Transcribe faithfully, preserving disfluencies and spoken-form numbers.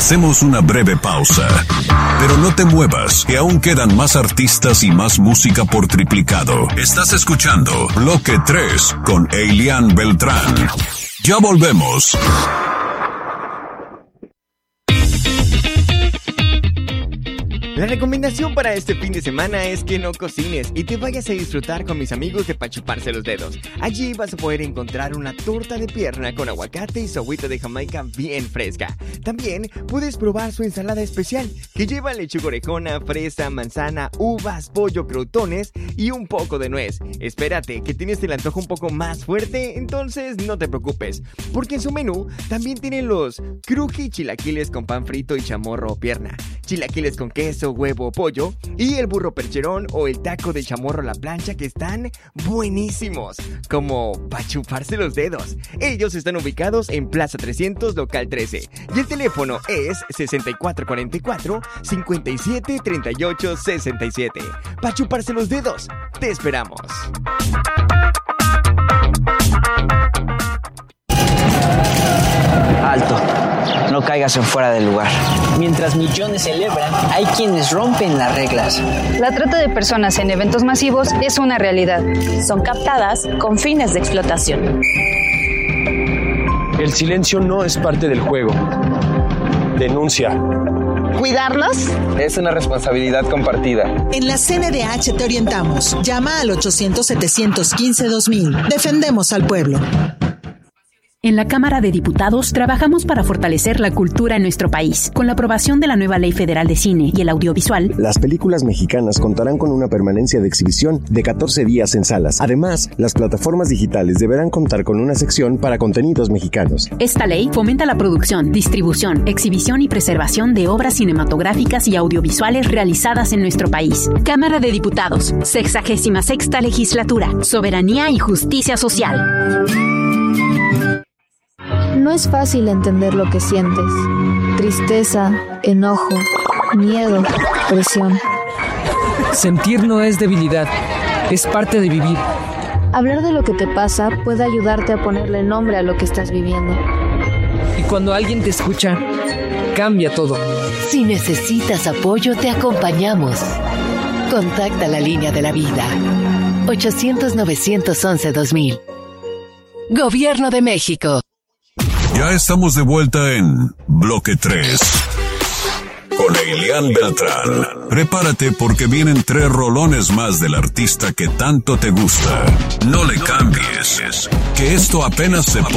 Hacemos una breve pausa. Pero no te muevas, que aún quedan más artistas y más música por triplicado. Estás escuchando Bloque tres con Elian Beltrán. Ya volvemos. La recomendación para este fin de semana es que no cocines y te vayas a disfrutar con mis amigos de Pa' Chuparse los Dedos. Allí vas a poder encontrar una torta de pierna con aguacate y su agüita de Jamaica bien fresca. También puedes probar su ensalada especial, que lleva lechuga orejona, fresa, manzana, uvas, pollo, croutones y un poco de nuez. Espérate, que tienes el antojo un poco más fuerte, entonces no te preocupes, porque en su menú también tienen los cruji chilaquiles con pan frito y chamorro o pierna, chilaquiles con queso, huevo o pollo, y el burro percherón o el taco de chamorro a la plancha, que están buenísimos, como pa' chuparse los dedos. Ellos están ubicados en Plaza trescientos, local trece, y el teléfono es sesenta y cuatro cuarenta y cuatro, cincuenta y siete treinta y ocho sesenta y siete. Pa' chuparse los dedos, te esperamos. Alto, no caigas en fuera del lugar. Mientras millones celebran, hay quienes rompen las reglas. La trata de personas en eventos masivos es una realidad. Son captadas con fines de explotación. El silencio no es parte del juego. Denuncia. ¿Cuidarlos? Es una responsabilidad compartida. En la C N D H te orientamos. Llama al ochocientos, setecientos quince, dos mil. Defendemos al pueblo. En la Cámara de Diputados trabajamos para fortalecer la cultura en nuestro país. Con la aprobación de la nueva Ley Federal de Cine y el Audiovisual, las películas mexicanas contarán con una permanencia de exhibición de catorce días en salas. Además, las plataformas digitales deberán contar con una sección para contenidos mexicanos. Esta ley fomenta la producción, distribución, exhibición y preservación de obras cinematográficas y audiovisuales realizadas en nuestro país. Cámara de Diputados, sexagésima sexta legislatura, soberanía y justicia social. No es fácil entender lo que sientes. Tristeza, enojo, miedo, presión. Sentir no es debilidad, es parte de vivir. Hablar de lo que te pasa puede ayudarte a ponerle nombre a lo que estás viviendo. Y cuando alguien te escucha, cambia todo. Si necesitas apoyo, te acompañamos. Contacta la línea de la vida. ochocientos, novecientos once, dos mil. Gobierno de México. Ya estamos de vuelta en Bloque tres con Elian Beltrán. Prepárate porque vienen tres rolones más del artista que tanto te gusta. No le cambies, que esto apenas se